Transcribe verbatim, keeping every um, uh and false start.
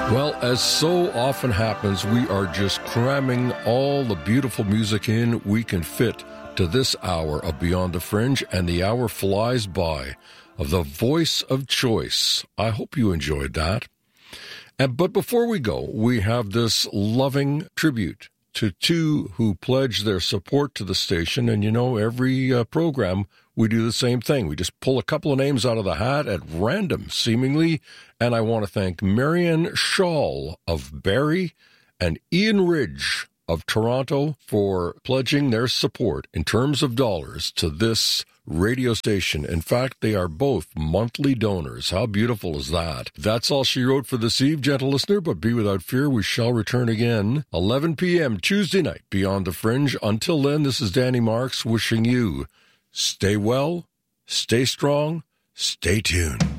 Well, as so often happens, we are just cramming all the beautiful music in we can fit to this hour of Beyond the Fringe, and the hour flies by, of the voice of choice. I hope you enjoyed that. And but before we go, we have this loving tribute to two who pledged their support to the station. And you know, every uh, program we do the same thing. We just pull a couple of names out of the hat at random, seemingly. And I want to thank Marian Shaw of Barrie and Ian Ridge of Toronto for pledging their support in terms of dollars to this radio station. In fact, they are both monthly donors. How beautiful is that? That's all she wrote for this eve, gentle listener, but be without fear, we shall return again, eleven p.m. Tuesday night, Beyond the Fringe. Until then, this is Danny Marks wishing you stay well, stay strong, stay tuned.